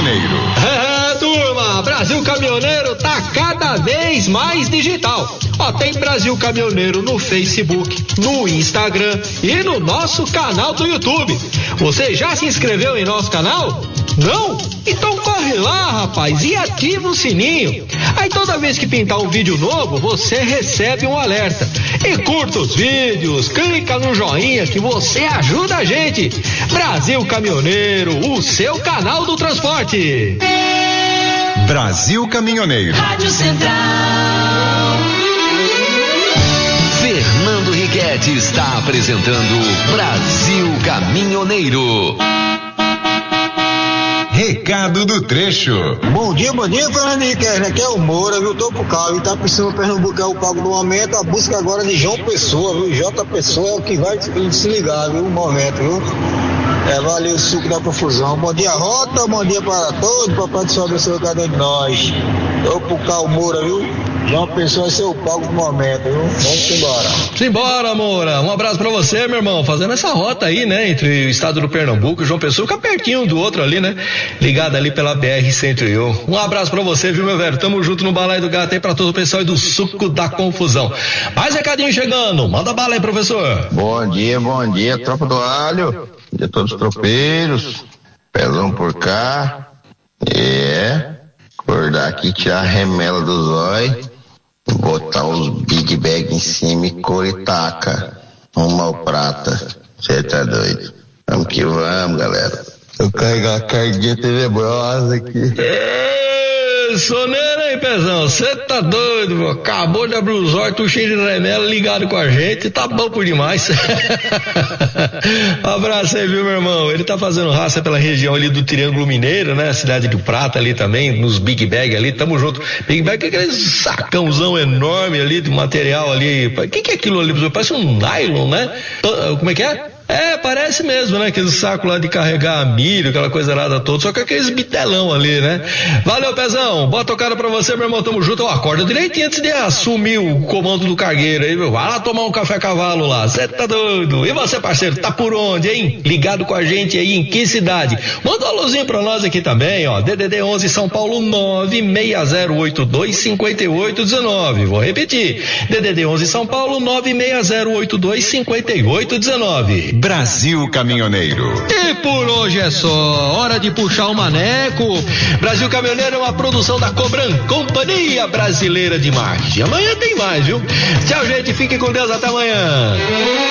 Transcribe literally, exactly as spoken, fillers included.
Caminhoneiro. É, turma, Brasil Caminhoneiro tá cada vez mais digital. Ó, tem Brasil Caminhoneiro no Facebook, no Instagram e no nosso canal do YouTube. Você já se inscreveu em nosso canal? Não? Então corre lá, rapaz, e ativa o sininho. Aí toda vez que pintar um vídeo novo, você recebe um alerta. E curta os vídeos, clica no joinha que você ajuda a gente. Brasil Caminhoneiro, o seu canal do transporte. Brasil Caminhoneiro. Rádio Central. Fernando Riquetti está apresentando Brasil Caminhoneiro. Recado do trecho. Bom dia, bom dia, Fernando Riquetti. Aqui é o Moura, viu? Tô pro carro. Tá precisando Pernambuco é o pago do momento. A busca agora de João Pessoa, viu? J Pessoa é o que vai se ligar, viu? O momento, viu? É, valeu o suco da confusão. Bom dia, Rota. Bom dia para todos. Papai do Céu abençoe cada um de nós. Tô pro carro, Moura, viu? João Pessoa é seu palco do momento, viu? Vamos embora. Simbora, Moura. Um abraço pra você, meu irmão. Fazendo essa rota aí, né? Entre o estado do Pernambuco e João Pessoa, fica pertinho do outro ali, né? Ligado ali pela B R cento e um. Um abraço pra você, viu, meu velho? Tamo junto no Balaio do Gato aí pra todo o pessoal aí do suco da confusão. Mais recadinho chegando. Manda bala aí, professor. Bom dia, bom dia, tropa do alho. Bom dia a todos os tropeiros. Pelão por cá. É. Acordar aqui, tirar a remela do zóio. Botar os big bag em cima e cor e taca. Rumo ao prata. Você tá doido? Vamos que vamos, galera. Eu carregar a carguinha tenebrosa aqui. Ê, soneira, hein, Pezão? Você tá doido, pô. Acabou de abrir os olhos, tu cheio de remela, ligado com a gente, tá bom por demais. Um abraço aí, viu, meu irmão? Ele tá fazendo raça pela região ali do Triângulo Mineiro, né? Cidade do Prata ali também, nos Big Bag ali, tamo junto. Big Bag é aquele sacãozão enorme ali de material ali. O que que é aquilo ali? Parece um nylon, né? Como é que é? É, parece mesmo, né? Aquele saco lá de carregar milho, aquela coisa nada toda, só que aqueles bitelão ali, né? Valeu, Pezão. Bota o cara pra você, meu irmão. Tamo junto. Ó, acorda direitinho antes de assumir o comando do cargueiro aí, meu. Vai lá tomar um café a cavalo lá. Você tá doido? E você, parceiro, tá por onde, hein? Ligado com a gente aí em que cidade? Manda um alôzinho pra nós aqui também, ó. D D D onze São Paulo nove seis zero oito dois cinco oito um nove. Vou repetir. D D D onze São Paulo nove seis zero oito dois cinco oito um nove. Brasil Caminhoneiro. E por hoje é só, hora de puxar o maneco. Brasil Caminhoneiro é uma produção da Cobran, Companhia Brasileira de Marketing. Amanhã tem mais, viu? Tchau, gente, fiquem com Deus, até amanhã.